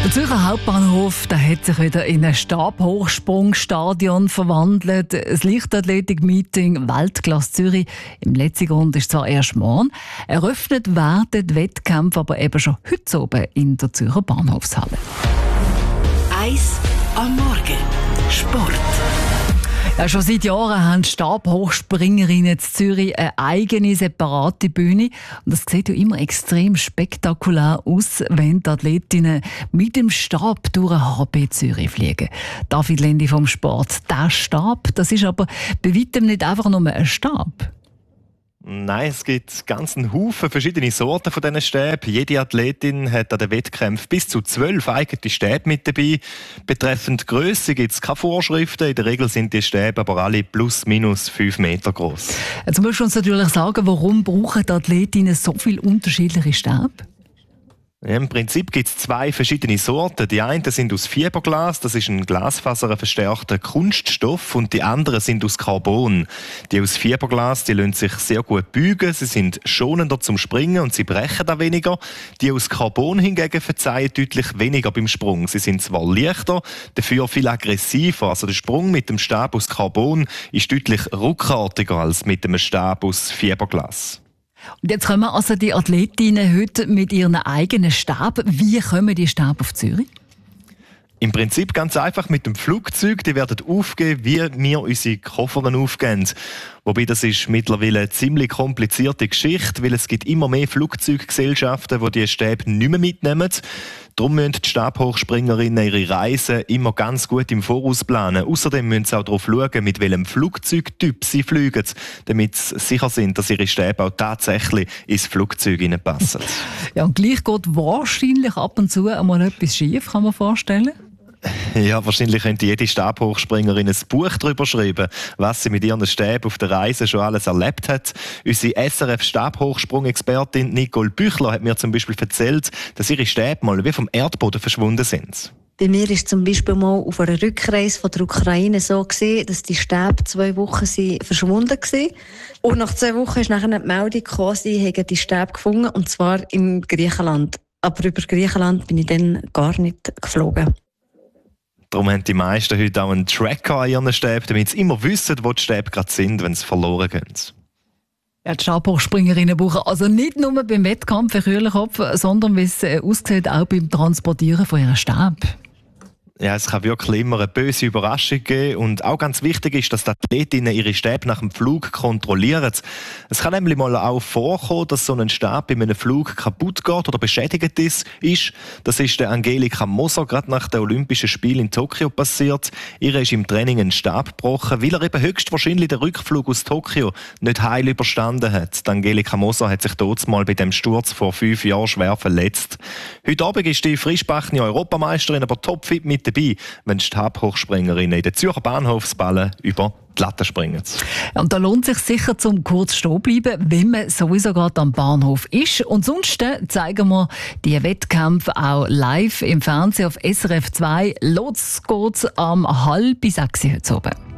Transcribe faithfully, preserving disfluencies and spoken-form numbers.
Der Zürcher Hauptbahnhof der hat sich wieder in ein Stabhochsprungstadion verwandelt. Das Leichtathletik-Meeting Weltklasse Zürich im letzten Grund ist zwar erst morgen. Eröffnet werden die Wettkämpfe aber eben schon heute oben in der Zürcher Bahnhofshalle. Eis am Morgen. Sport. Ja, schon seit Jahren haben Stabhochspringerinnen in Zürich eine eigene, separate Bühne. Und das sieht ja immer extrem spektakulär aus, wenn die Athletinnen mit dem Stab durch den H B Zürich fliegen. David Lendi vom Sport. Der Stab, das ist aber bei weitem nicht einfach nur ein Stab. Nein, es gibt ganz einen Haufen verschiedene Sorten von diesen Stäben. Jede Athletin hat an den Wettkämpfen bis zu zwölf eigene Stäbe mit dabei. Betreffend Grösse gibt es keine Vorschriften. In der Regel sind die Stäbe aber alle plus minus fünf Meter groß. Jetzt musst du uns natürlich sagen, warum brauchen die Athletinnen so viele unterschiedliche Stäbe? Ja, im Prinzip gibt es zwei verschiedene Sorten. Die einen sind aus Fiberglas, das ist ein glasfaserverstärkter Kunststoff, und die anderen sind aus Carbon. Die aus Fiberglas, die lassen sich sehr gut beugen, sie sind schonender zum Springen und sie brechen da weniger. Die aus Carbon hingegen verzeihen deutlich weniger beim Sprung. Sie sind zwar leichter, dafür viel aggressiver. Also der Sprung mit dem Stab aus Carbon ist deutlich ruckartiger als mit dem Stab aus Fiberglas. Und jetzt kommen also die Athletinnen heute mit ihren eigenen Stäben. Wie kommen die Stäbe auf Zürich? Im Prinzip ganz einfach mit dem Flugzeug. Die werden aufgeben, wie wir unsere Koffer aufgeben. Wobei das ist mittlerweile eine ziemlich komplizierte Geschichte, weil es gibt immer mehr Flugzeuggesellschaften, die die Stäbe nicht mehr mitnehmen. Darum müssen die Stabhochspringerinnen ihre Reisen immer ganz gut im Voraus planen. Außerdem müssen sie auch darauf schauen, mit welchem Flugzeugtyp sie fliegen, damit sie sicher sind, dass ihre Stäbe auch tatsächlich ins Flugzeug passen. Ja, und gleich geht wahrscheinlich ab und zu einmal etwas schief, kann man vorstellen. Ja, wahrscheinlich könnte jede Stabhochspringerin ein Buch darüber schreiben, was sie mit ihren Stäben auf der Reise schon alles erlebt hat. Unsere S R F-Stabhochsprung-Expertin Nicole Büchler hat mir zum Beispiel erzählt, dass ihre Stäbe mal wie vom Erdboden verschwunden sind. Bei mir war es zum Beispiel mal auf einer Rückreise von der Ukraine so gewesen, dass die Stäbe zwei Wochen sind verschwunden waren. Und nach zwei Wochen ist nachher eine Meldung gekommen, sie hätten die Stäbe gefunden, und zwar in Griechenland. Aber über Griechenland bin ich dann gar nicht geflogen. Darum haben die meisten heute auch einen Tracker an ihren Stäben, damit sie immer wissen, wo die Stäbe gerade sind, wenn sie verloren gehen. Ja, die Stabhochspringerinnen brauchen also nicht nur beim Wettkampf einen kühlen Kopf, sondern wie es aussieht, auch beim Transportieren von ihren Stäben. Ja, es kann wirklich immer eine böse Überraschung geben. Und auch ganz wichtig ist, dass die Athletinnen ihre Stäbe nach dem Flug kontrollieren. Es kann nämlich mal auch vorkommen, dass so ein Stab bei einem Flug kaputt geht oder beschädigt ist. Das ist der Angelika Moser gerade nach den Olympischen Spielen in Tokio passiert. Ihr ist im Training ein Stab gebrochen, weil er eben höchstwahrscheinlich den Rückflug aus Tokio nicht heil überstanden hat. Die Angelika Moser hat sich dort mal bei dem Sturz vor fünf Jahren schwer verletzt. Heute Abend ist die frischbackene Europameisterin aber topfit mit dabei, wenn die Stabhochspringerinnen in den Zürcher Bahnhofsballen über die Latte springen. Und da lohnt es sich sicher, zum kurz stehen bleiben, wenn man sowieso gerade am Bahnhof ist. Und sonst zeigen wir die Wettkämpfe auch live im Fernsehen auf S R F zwei. Los geht's am halb sechs heute oben.